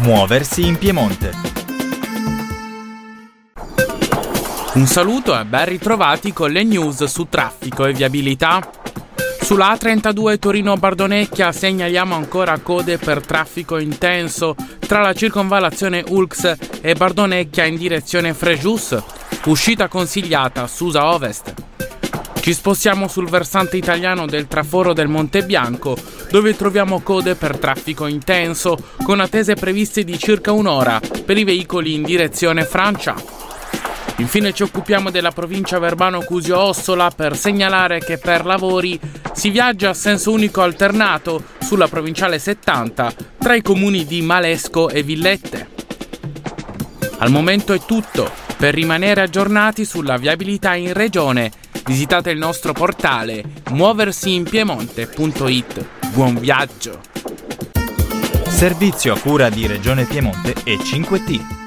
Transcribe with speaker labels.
Speaker 1: Muoversi in Piemonte.
Speaker 2: Un saluto e ben ritrovati con le news su traffico e viabilità. Sulla A32 Torino-Bardonecchia segnaliamo ancora code per traffico intenso tra la circonvallazione Ulx e Bardonecchia in direzione Frejus, uscita consigliata Susa Ovest. Ci spostiamo sul versante italiano del traforo del Monte Bianco, dove troviamo code per traffico intenso, con attese previste di circa un'ora per i veicoli in direzione Francia. Infine ci occupiamo della provincia Verbano-Cusio-Ossola per segnalare che per lavori si viaggia a senso unico alternato sulla provinciale 70 tra i comuni di Malesco e Villette. Al momento è tutto. Per rimanere aggiornati sulla viabilità in regione, visitate il nostro portale muoversiinpiemonte.it. Buon viaggio!
Speaker 1: Servizio a cura di Regione Piemonte e 5T.